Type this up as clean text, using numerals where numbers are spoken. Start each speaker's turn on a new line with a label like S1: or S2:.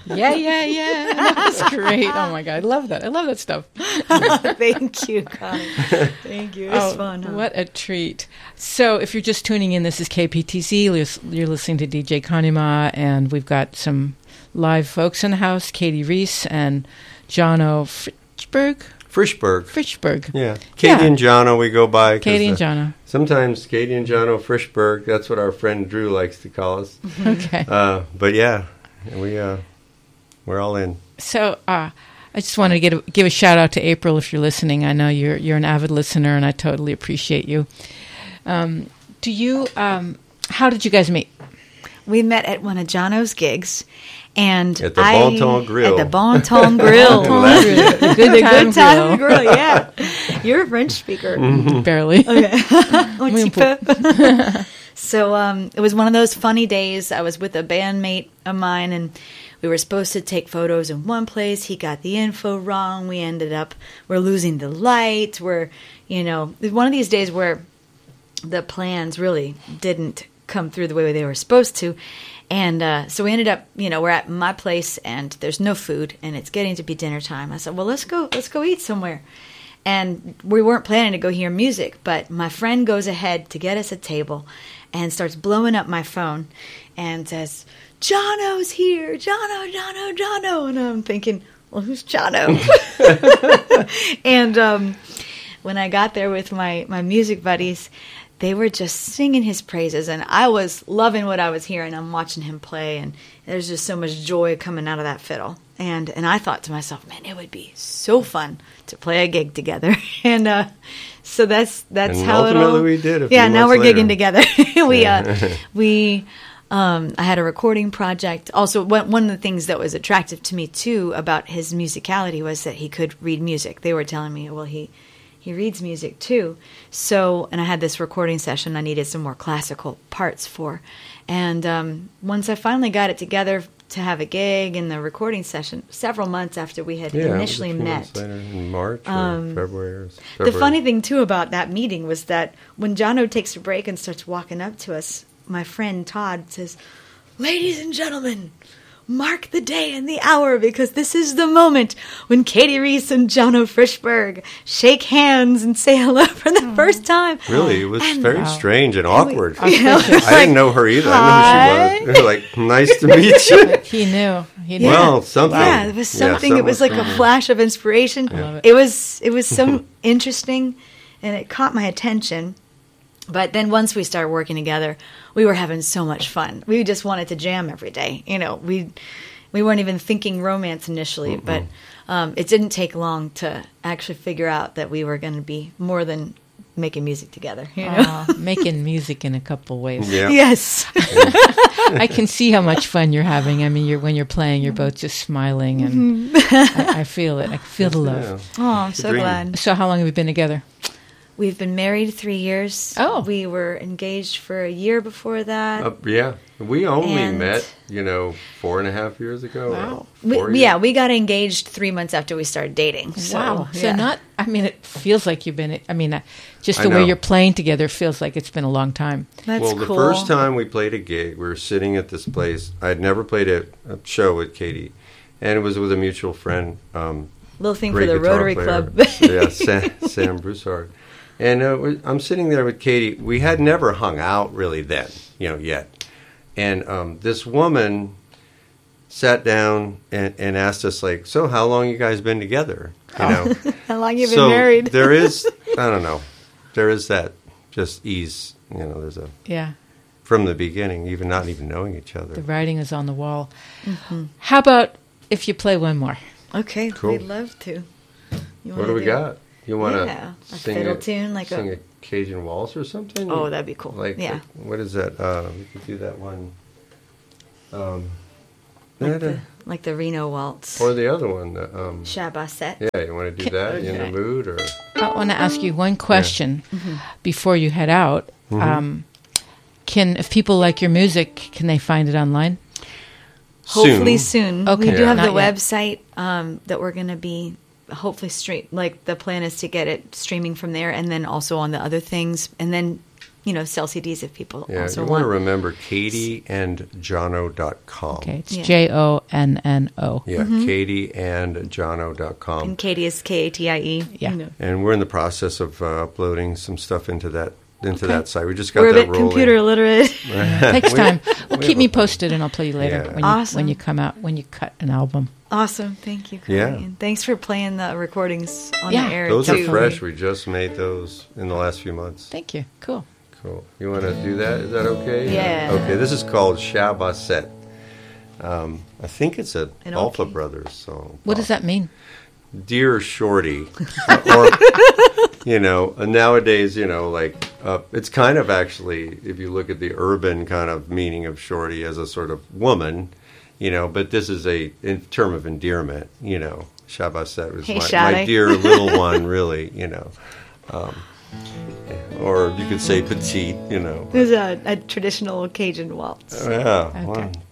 S1: Yeah. That's great. Oh my God, I love that. I love that stuff.
S2: Thank you, Connie. Thank you. It was fun. Huh?
S1: What a treat. So if you're just tuning in, this is KPTZ. You're listening to DJ Connie Ma, and we've got some live folks in the house, Katie Reese and Jono Frischberg.
S3: Yeah. Katie and Jono we go by.
S1: Katie and Jono.
S3: Sometimes Katie and Jono Frischberg, that's what our friend Drew likes to call us.
S1: Okay.
S3: But yeah, we're all in.
S1: So I just wanted to give a shout out to April if you're listening. I know you're an avid listener, and I totally appreciate you. How did you guys meet?
S2: We met at one of Jono's gigs. And
S3: at the Bon Ton Grill.
S2: At the Bon Ton Grill.
S1: The Good Time
S2: Grill, yeah. You're a French speaker.
S3: Mm-hmm.
S1: Barely.
S2: Okay. So it was one of those funny days. I was with a bandmate of mine, and we were supposed to take photos in one place. He got the info wrong. We're losing the light. One of these days where the plans really didn't come through the way they were supposed to. And so we ended up, we're at my place and there's no food and it's getting to be dinner time. I said, well, let's go eat somewhere. And we weren't planning to go hear music, but my friend goes ahead to get us a table and starts blowing up my phone and says, Jono's here, Jono. And I'm thinking, well, who's Jono? And when I got there with my music buddies, they were just singing his praises, and I was loving what I was hearing. I'm watching him play, and there's just so much joy coming out of that fiddle. And I thought to myself, man, it would be so fun to play a gig together. And so that's
S3: and
S2: how it all.
S3: Ultimately, we did.
S2: Now we're
S3: later.
S2: gigging together. I had a recording project. Also, one of the things that was attractive to me too about his musicality was that he could read music. They were telling me, well, he reads music too. So, and I had this recording session I needed some more classical parts for. And once I finally got it together to have a gig and the recording session, several months after we had initially met.
S3: Later, in March or February.
S2: The funny thing too about that meeting was that when Jono takes a break and starts walking up to us, my friend Todd says, ladies and gentlemen, mark the day and the hour, because this is the moment when Katie Reese and Jono Frischberg shake hands and say hello for the first time.
S3: Really? It was very strange and awkward.
S2: I
S3: didn't know her either. I knew who she was. Like, nice to meet you.
S1: He knew.
S3: Well, something.
S2: Yeah, it was something. It was like a flash of inspiration.
S1: Yeah.
S2: It was so interesting, and it caught my attention. But then once we started working together, we were having so much fun. We just wanted to jam every day. We weren't even thinking romance initially, but it didn't take long to actually figure out that we were going to be more than making music together.
S1: Making music in a couple ways.
S3: Yeah.
S2: Yes.
S1: I can see how much fun you're having. I mean, when you're playing, you're both just smiling, and I feel it. I feel the love.
S2: Oh, I'm so glad.
S1: So how long have we been together?
S2: We've been married 3 years.
S1: Oh.
S2: We were engaged for a year before that.
S3: Yeah. We only met, 4.5 years ago.
S1: Wow.
S2: We got engaged 3 months after we started dating. So,
S1: Wow. So
S2: yeah.
S1: it feels like you've been, just the way you're playing together feels like it's been a long time.
S2: That's
S3: well,
S2: cool.
S3: the first time we played a gig, we were sitting at this place. I had never played a show with Katie, and it was with a mutual friend.
S2: Little thing for
S3: great
S2: the
S3: guitar
S2: Rotary
S3: player.
S2: Club.
S3: Yeah, Sam Broussard. And I'm sitting there with Katie. We had never hung out really then, yet. And this woman sat down and asked us, like, so how long you guys been together?
S2: How long you been married?
S3: There is, I don't know, there is that just ease, there's a...
S1: Yeah.
S3: From the beginning, even not even knowing each other.
S1: The writing is on the wall. Mm-hmm. How about if you play one more?
S2: Okay,
S3: cool.
S2: We'd love to.
S3: What do we got? You want to
S2: sing a fiddle tune,
S3: sing a Cajun waltz or something?
S2: Oh, that'd be cool.
S3: What is that? We could do that one.
S2: Like the Reno waltz.
S3: Or the other one.
S2: Shabasset.
S3: Yeah, you want to do that? You in the mood? Or?
S1: I want to ask you one question before you head out.
S3: Mm-hmm.
S1: If people like your music, can they find it online?
S2: Hopefully soon.
S1: Okay.
S2: We do have the
S1: Not yet.
S2: website that we're going to be hopefully the plan is to get it streaming from there, and then also on the other things, and then sell CDs if people
S3: Yeah,
S2: also
S3: you want
S2: want.
S3: to remember katieandjono.com.
S1: Okay, it's JONNO.
S3: Yeah, katieandjono.com.
S2: And Katie is Katie.
S1: Yeah.
S3: And we're in the process of uploading some stuff into that
S1: Okay.
S3: that site. We just got
S2: We're a
S3: that
S2: bit
S3: rolling.
S2: computer illiterate.
S1: It takes time. Well, keep me posted, and I'll play you later
S3: Yeah.
S1: when
S2: Awesome.
S1: you come out, when you cut an album.
S2: Awesome. Thank you, Carly.
S3: Yeah.
S2: And thanks for playing the recordings on
S1: Yeah.
S2: the air,
S3: Those
S2: too.
S3: are fresh. We just made those in the last few months.
S1: Thank you. Cool.
S3: Cool. You want to do that? Is that okay?
S2: Yeah.
S3: Okay, this is called Shabbaset. I think it's an
S2: An
S3: Alpha
S2: okay.
S3: Brothers song.
S1: What does that mean?
S3: Dear Shorty. Or, nowadays, it's kind of actually, if you look at the urban kind of meaning of Shorty as a sort of woman, but this is in term of endearment, Shabbaset was
S2: Hey,
S3: my
S2: Shawty.
S3: dear little one, really, or you could say petite,
S2: There's a traditional Cajun waltz.
S3: Yeah,
S1: Okay.
S3: well,